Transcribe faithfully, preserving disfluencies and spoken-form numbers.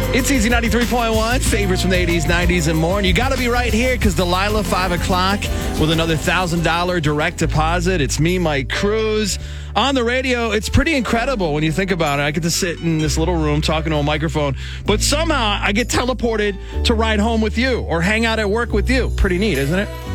It's Easy ninety-three point one, favorites from the eighties, nineties, and more. And you got to be right here because Delilah, five o'clock, with another one thousand dollars direct deposit. It's me, Mike Cruz. On the radio, it's pretty incredible when you think about it. I get to sit in this little room talking to a microphone, but somehow I get teleported to ride home with you or hang out at work with you. Pretty neat, isn't it?